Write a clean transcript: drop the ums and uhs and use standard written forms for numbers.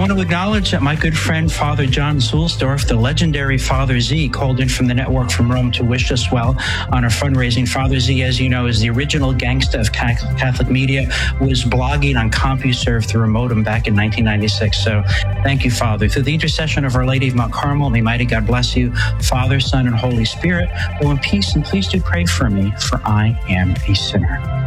want to acknowledge that my good friend, Father John Zulsdorf, the legendary Father Z, called in from the network from Rome to wish us well on our fundraising. Father Z, as you know, is the original gangsta of Catholic media, was blogging on CompuServe through a modem back in 1996. So thank you, Father. Through the intercession of Our Lady of Mount Carmel, may mighty God bless you, Father, Son, and Holy Spirit. Go in peace, and please do pray for me, for I am a sinner.